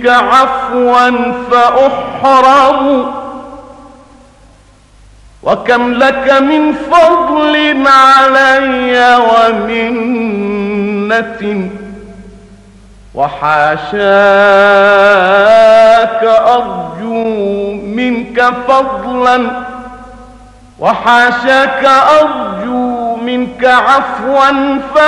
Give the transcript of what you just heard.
منك عفوا فأحرم، وكم لك من فضل علي ومنة، وحاشاك أرجو منك فضلا، وحاشاك أرجو منك عفوا